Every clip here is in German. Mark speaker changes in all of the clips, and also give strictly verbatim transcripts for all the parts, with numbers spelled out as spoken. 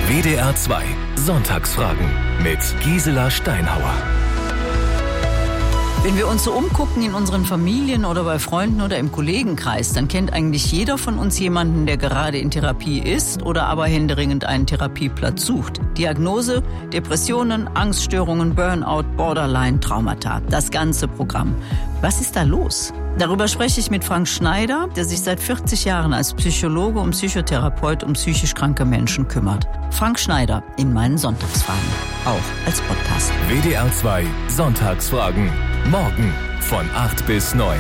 Speaker 1: W D R zwei Sonntagsfragen mit Gisela Steinhauer.
Speaker 2: Wenn wir uns so umgucken in unseren Familien oder bei Freunden oder im Kollegenkreis, dann kennt eigentlich jeder von uns jemanden, der gerade in Therapie ist oder aber händeringend einen Therapieplatz sucht. Diagnose: Depressionen, Angststörungen, Burnout, Borderline, Traumata. Das ganze Programm. Was ist da los? Darüber spreche ich mit Frank Schneider, der sich seit vierzig Jahren als Psychologe und Psychotherapeut um psychisch kranke Menschen kümmert. Frank Schneider in meinen Sonntagsfragen. Auch als Podcast.
Speaker 1: W D R zwei Sonntagsfragen. Morgen von acht bis neun.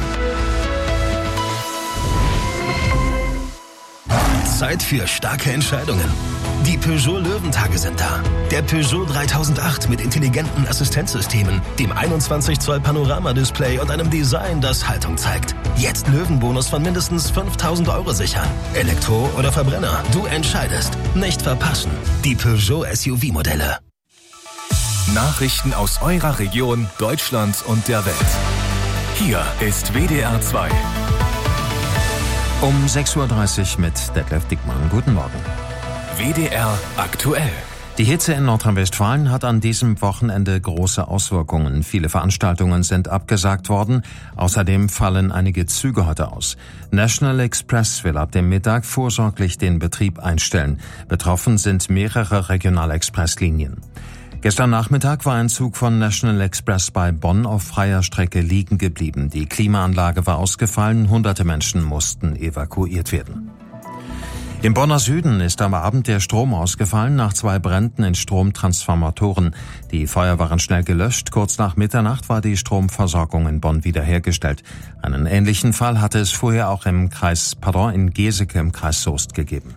Speaker 1: Zeit für starke Entscheidungen. Die Peugeot Löwentage sind da. Der Peugeot dreitausendacht mit intelligenten Assistenzsystemen, dem einundzwanzig Zoll Panoramadisplay und einem Design, das Haltung zeigt. Jetzt Löwenbonus von mindestens fünftausend Euro sichern. Elektro oder Verbrenner, du entscheidest. Nicht verpassen. Die Peugeot S U V-Modelle. Nachrichten aus eurer Region, Deutschland und der Welt. Hier ist W D R zwei.
Speaker 3: Um sechs Uhr dreißig mit Detlef Dickmann. Guten Morgen.
Speaker 1: W D R aktuell.
Speaker 3: Die Hitze in Nordrhein-Westfalen hat an diesem Wochenende große Auswirkungen. Viele Veranstaltungen sind abgesagt worden. Außerdem fallen einige Züge heute aus. National Express will ab dem Mittag vorsorglich den Betrieb einstellen. Betroffen sind mehrere Regional-Express-Linien. Gestern Nachmittag war ein Zug von National Express bei Bonn auf freier Strecke liegen geblieben. Die Klimaanlage war ausgefallen, hunderte Menschen mussten evakuiert werden. Im Bonner Süden ist am Abend der Strom ausgefallen nach zwei Bränden in Stromtransformatoren. Die Feuer waren schnell gelöscht. Kurz nach Mitternacht war die Stromversorgung in Bonn wiederhergestellt. Einen ähnlichen Fall hatte es vorher auch im Kreis, pardon, in Geseke im Kreis Soest gegeben.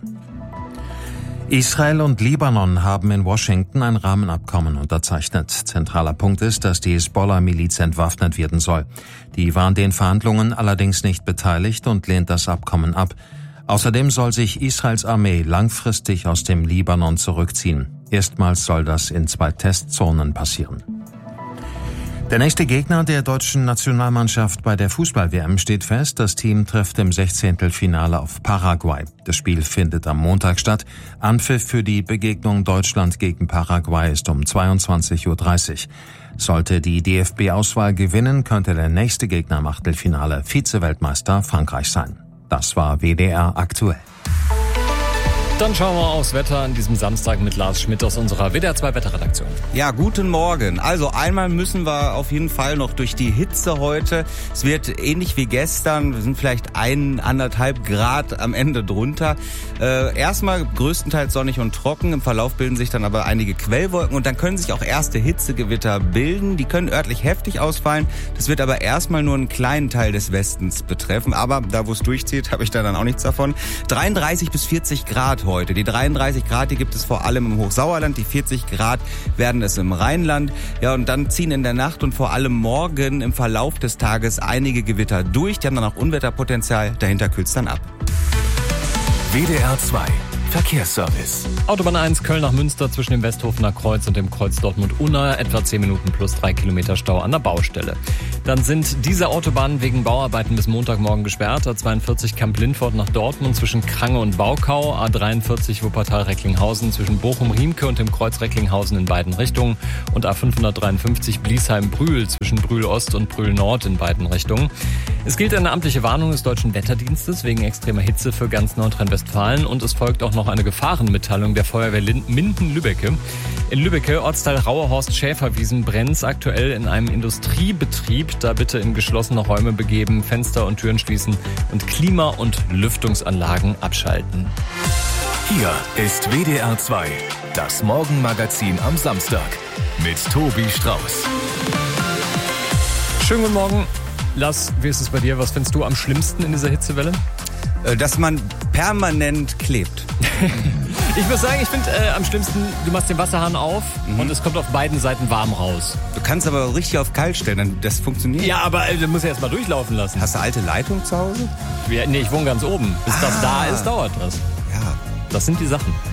Speaker 3: Israel und Libanon haben in Washington ein Rahmenabkommen unterzeichnet. Zentraler Punkt ist, dass die Hisbollah-Miliz entwaffnet werden soll. Die war an den Verhandlungen allerdings nicht beteiligt und lehnt das Abkommen ab. Außerdem soll sich Israels Armee langfristig aus dem Libanon zurückziehen. Erstmals soll das in zwei Testzonen passieren. Der nächste Gegner der deutschen Nationalmannschaft bei der Fußball-W M steht fest. Das Team trifft im Sechzehntelfinale auf Paraguay. Das Spiel findet am Montag statt. Anpfiff für die Begegnung Deutschland gegen Paraguay ist um zweiundzwanzig Uhr dreißig. Sollte die D F B-Auswahl gewinnen, könnte der nächste Gegner im Achtelfinale Vize-Weltmeister Frankreich sein. Das war W D R aktuell.
Speaker 4: Dann schauen wir aufs Wetter an diesem Samstag mit Lars Schmidt aus unserer W D R zwei Wetterredaktion.
Speaker 5: Ja, guten Morgen. Also einmal müssen wir auf jeden Fall noch durch die Hitze heute. Es wird ähnlich wie gestern. Wir sind vielleicht ein, anderthalb Grad am Ende drunter. Äh, erstmal größtenteils sonnig und trocken. Im Verlauf bilden sich dann aber einige Quellwolken und dann können sich auch erste Hitzegewitter bilden. Die können örtlich heftig ausfallen. Das wird aber erstmal nur einen kleinen Teil des Westens betreffen. Aber da, wo es durchzieht, habe ich da dann auch nichts davon. dreiunddreißig bis vierzig Grad heute. Die dreiunddreißig Grad, die gibt es vor allem im Hochsauerland, die vierzig Grad werden es im Rheinland. Ja, und dann ziehen in der Nacht und vor allem morgen im Verlauf des Tages einige Gewitter durch. Die haben dann auch Unwetterpotenzial, dahinter kühlt's dann ab.
Speaker 1: W D R zwei Verkehrsservice.
Speaker 4: Autobahn eins Köln nach Münster zwischen dem Westhofener Kreuz und dem Kreuz Dortmund-Unna. Etwa zehn Minuten plus drei Kilometer Stau an der Baustelle. Dann sind diese Autobahnen wegen Bauarbeiten bis Montagmorgen gesperrt. A zweiundvierzig Kamp-Lindfort nach Dortmund zwischen Krange und Baukau. A dreiundvierzig Wuppertal-Recklinghausen zwischen Bochum-Riemke und dem Kreuz Recklinghausen in beiden Richtungen. Und A fünfhundertdreiundfünfzig Bliesheim-Brühl zwischen Brühl-Ost und Brühl-Nord in beiden Richtungen. Es gilt eine amtliche Warnung des Deutschen Wetterdienstes wegen extremer Hitze für ganz Nordrhein-Westfalen. Und es folgt auch noch eine Gefahrenmitteilung der Feuerwehr Minden-Lübbecke. In Lübbecke, Ortsteil Rauerhorst-Schäferwiesen, brennt aktuell in einem Industriebetrieb. Da bitte in geschlossene Räume begeben, Fenster und Türen schließen und Klima- und Lüftungsanlagen abschalten.
Speaker 1: Hier ist W D R zwei, das Morgenmagazin am Samstag mit Tobi Strauß.
Speaker 4: Schönen guten Morgen. Lars, wie ist es bei dir? Was findest du am schlimmsten in dieser Hitzewelle?
Speaker 5: Dass man permanent klebt.
Speaker 4: Ich muss sagen, ich finde äh, am schlimmsten, du machst den Wasserhahn auf mhm. und es kommt auf beiden Seiten warm raus.
Speaker 5: Du kannst aber richtig auf kalt stellen, dann das funktioniert.
Speaker 4: Ja, aber äh, du musst ja erst mal durchlaufen lassen.
Speaker 5: Hast du alte Leitung zu Hause?
Speaker 4: Ja, nee, ich wohne ganz oben. Bis ah. das da ist, dauert das.
Speaker 5: Ja.
Speaker 4: Das sind die Sachen.